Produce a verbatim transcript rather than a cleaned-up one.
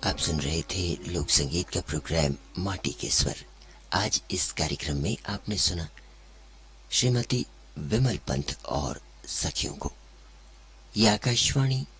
आप सुन रहे थे लोक संगीत का प्रोग्राम माटी के स्वर। आज इस कार्यक्रम में आपने सुना श्रीमती विमल पंत और सखियों को। यह आकाशवाणी